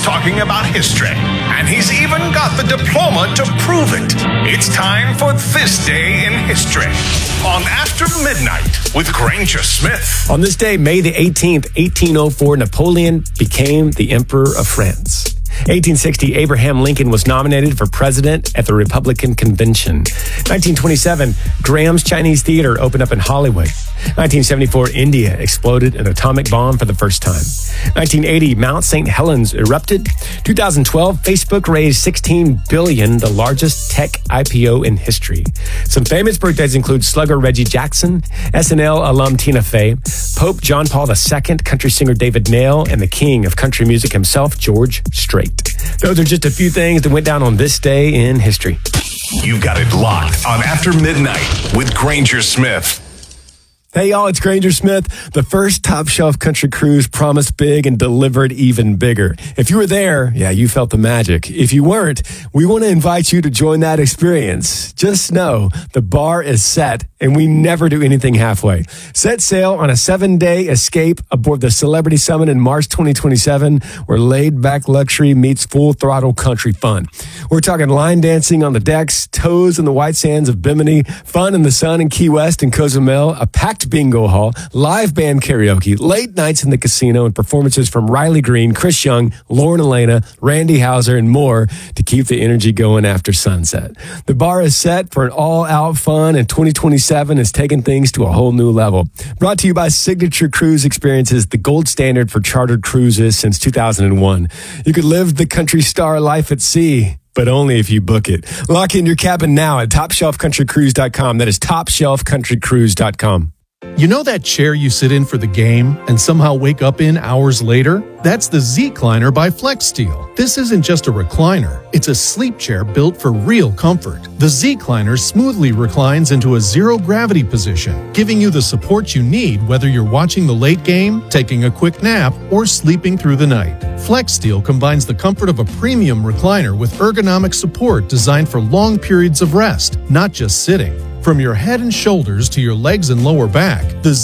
talking about history, and he's even got the diploma to prove it. It's time for This Day in History on After Midnight with Granger Smith. On this day, May the 18th, 1804, Napoleon became the Emperor of France. 1860, Abraham Lincoln was nominated for president at the Republican Convention. 1927, Graham's Chinese Theater opened up in Hollywood. 1974, India exploded an atomic bomb for the first time. 1980, Mount St. Helens erupted. 2012, Facebook raised $16 billion, the largest tech IPO in history. Some famous birthdays include slugger Reggie Jackson, SNL alum Tina Fey, Pope John Paul II, country singer David Nail, and the king of country music himself, George Strait. Those are just a few things that went down on this day in history. You've got it locked on After Midnight with Granger Smith. Hey y'all, it's Granger Smith. The first Top Shelf Country Cruise promised big and delivered even bigger. If you were there, yeah, you felt the magic. If you weren't, we want to invite you to join that experience. Just know the bar is set and we never do anything halfway. Set sail on a 7-day escape aboard the Celebrity Summit in March 2027, where laid-back luxury meets full-throttle country fun. We're talking line dancing on the decks, toes in the white sands of Bimini, fun in the sun in Key West and Cozumel, a packed bingo hall, live band karaoke, late nights in the casino, and performances from Riley Green, Chris Young, Lauren Elena, Randy Houser, and more to keep the energy going after sunset. The bar is set for an all-out fun, and 2027 is taking things to a whole new level. Brought to you by Signature Cruise Experiences, the gold standard for chartered cruises since 2001. You could live the country star life at sea, but only if you book it. Lock in your cabin now at TopShelfCountryCruise.com. That is TopShelfCountryCruise.com. You know that chair you sit in for the game and somehow wake up in hours later? That's the Z-Cliner by FlexSteel. This isn't just a recliner. It's a sleep chair built for real comfort. The Z-Cliner smoothly reclines into a zero-gravity position, giving you the support you need whether you're watching the late game, taking a quick nap, or sleeping through the night. FlexSteel combines the comfort of a premium recliner with ergonomic support designed for long periods of rest, not just sitting. From your head and shoulders to your legs and lower back, the